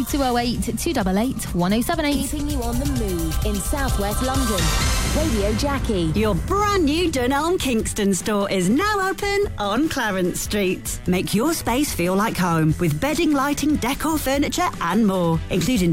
0208 288 1078. Keeping you on the move in southwest London. Radio Jackie. Your brand new Dunelm Kingston store is now open on Clarence Street. Make your space feel like home with bedding, lighting, decor, furniture and more, including